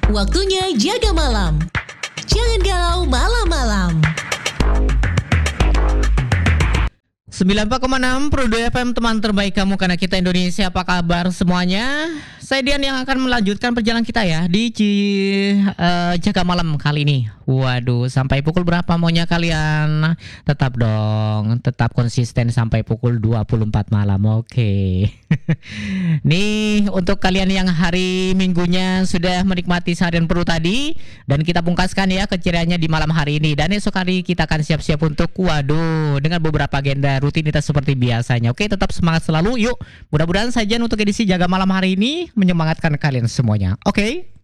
Waktunya jaga malam. Jangan galau malam-malam. 94,6 Pro 2 FM, teman terbaik kamu karena kita Indonesia. Apa kabar semuanya? Saya Dian yang akan melanjutkan perjalanan kita ya di Jaga Malam kali ini. Waduh, sampai pukul berapa maunya kalian? Tetap dong, tetap konsisten sampai pukul 24 malam. Oke. Nih untuk kalian yang hari Minggunya sudah menikmati seharian Pro tadi, dan kita pungkaskan ya keceriaannya di malam hari ini. Dan esok hari kita akan siap-siap untuk dengan beberapa agenda rutinitas seperti biasanya. Oke, tetap semangat selalu. Yuk, mudah-mudahan saja untuk edisi Jaga Malam hari ini menyemangatkan kalian semuanya. Oke.